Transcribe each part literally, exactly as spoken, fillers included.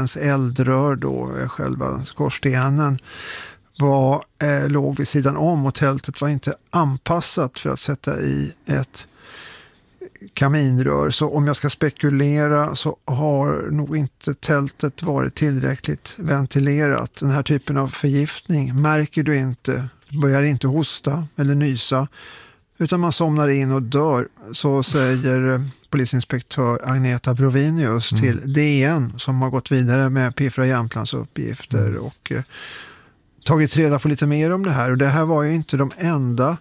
kaminens eldrör då, själva skorstenen, var, eh, låg vid sidan om och tältet var inte anpassat för att sätta i ett kaminrör. Så om jag ska spekulera så har nog inte tältet varit tillräckligt ventilerat. Den här typen av förgiftning märker du inte, börjar inte hosta eller nysa, utan man somnar in och dör, så säger polisinspektör Agneta Brovinius mm. till D N, som har gått vidare med Piffra Jämtlands uppgifter mm. och eh, tagit reda på lite mer om det här. Och det här var ju inte de enda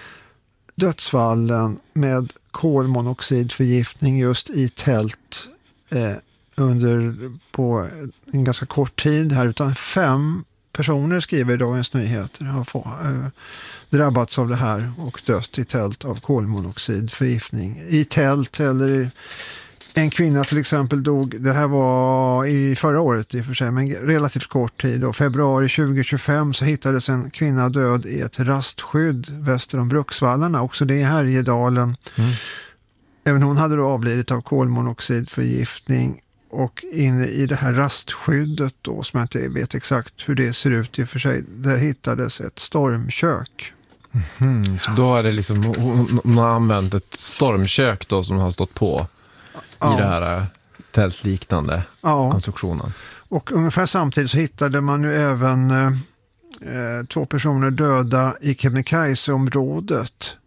dödsfallen med kolmonoxidförgiftning just i tält eh, under på en ganska kort tid här, utan fem personer, skriver Dagens Nyheter, har få, eh, drabbats av det här och dött i tält av kolmonoxidförgiftning. I tält eller i, en kvinna till exempel dog, det här var i förra året i och för sig, men relativt kort tid då, februari tjugo tjugofem, så hittades en kvinna död i ett rastskydd väster om Bruksvallarna, också det i Härjedalen. Mm. Även hon hade då avlidit av kolmonoxidförgiftning, och inne i det här rastskyddet då, som jag inte vet exakt hur det ser ut i och för sig, där hittades ett stormkök. Mm, så då har det liksom, hon har använt ett stormkök då som har stått på ja. i det här tältliknande ja. konstruktionen. Och ungefär samtidigt så hittade man ju även eh, två personer döda i Kebnekaise-området.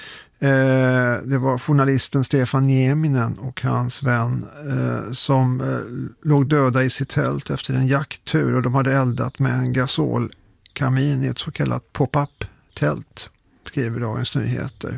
Eh, det var journalisten Stefan Nieminen och hans vän eh, som eh, låg döda i sitt tält efter en jakttur, och de hade eldat med en gasolkamin i ett så kallat pop-up-tält, skriver Dagens Nyheter.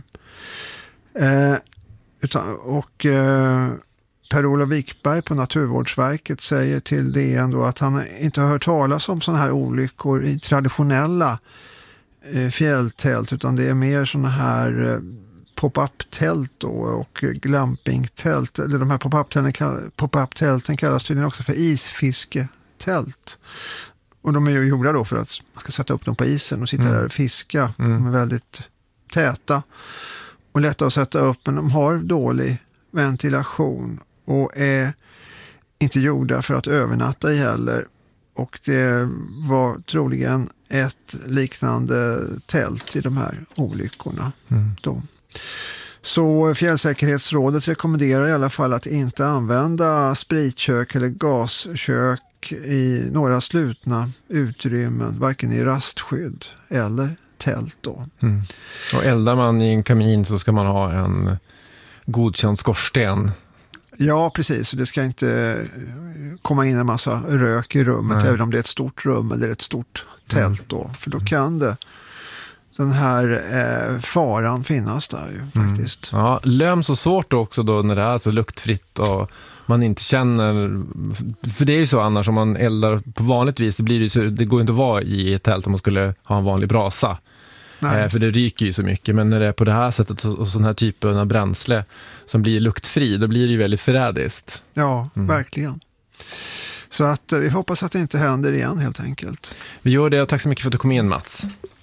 Eh, utan, och eh, Per-Olof Wikberg på Naturvårdsverket säger till D N då att han inte har hört talas om sådana här olyckor i traditionella eh, fjälltält, utan det är mer sådana här eh, pop-up-tält då, och glamping-tält. Eller de här pop-up-tälten, pop-up-tälten kallas tydligen också för isfisketält. Och de är ju gjorda då för att man ska sätta upp dem på isen och sitta mm. där och fiska. Mm. De är väldigt täta och lätta att sätta upp, men de har dålig ventilation och är inte gjorda för att övernatta i heller. Och det var troligen ett liknande tält i de här olyckorna mm. då. Så Fjällsäkerhetsrådet rekommenderar i alla fall att inte använda spritkök eller gaskök i några slutna utrymmen, varken i rastskydd eller tält då. Mm. Och eldar man i en kamin så ska man ha en godkänd skorsten. Ja, precis. Det ska inte komma in en massa rök i rummet, Nej. även om det är ett stort rum eller ett stort tält då. För då kan det den här eh, faran finnas där ju faktiskt. Mm. Ja, löm så svårt också då när det är så luktfritt och man inte känner, för det är ju så annars om man eldar på vanligt vis, det blir ju så, det går inte att vara i ett tält om man skulle ha en vanlig brasa. Eh, för det ryker ju så mycket, men när det är på det här sättet och sån här typen av bränsle som blir luktfri, då blir det ju väldigt förrädiskt. Ja, mm. verkligen. Så att vi hoppas att det inte händer igen helt enkelt. Vi gör det, och tack så mycket för att du kom in, Mats.